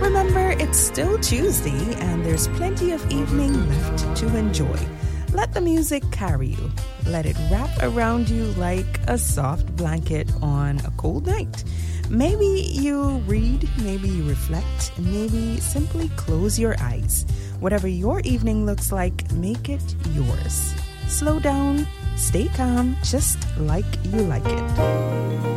Remember, it's still Tuesday and there's plenty of evening left to enjoy. Let the music carry you. Let it wrap around you like a soft blanket on a cold night. Maybe you read, maybe you reflect, maybe simply close your eyes. Whatever your evening looks like, make it yours. Slow down, stay calm, just like you like it.